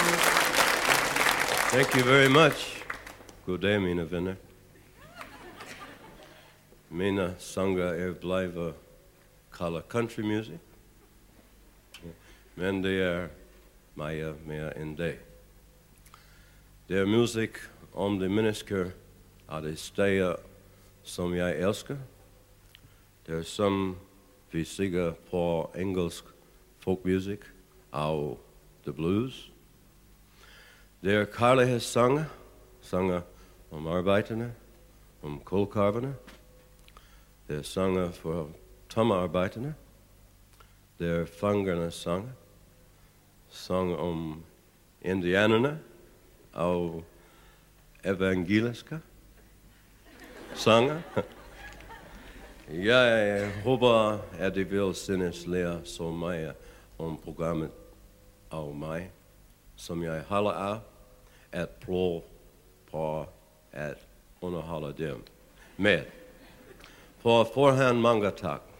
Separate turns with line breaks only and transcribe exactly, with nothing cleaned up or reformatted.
Thank you very much. God dag, mine venner. Mine sanger er blevet kaldet country music, men det er meget mere end det. Det er musik om de mennesker af de steder, som jeg elsker. Det er som vi siger på engelsk folkmusik og the blues. Det er kærlighedssanger, sanger om arbejderne, om kulkarverne. Det er sanger for tommearbejderne. Det er fangernes sanger, sang om indianerne og evangeliske sanger. Jeg håber, at I vil synes lære så meget om programmet af mig, som jeg holder af at prøve på at underholde dem med. På forhånd mange tak.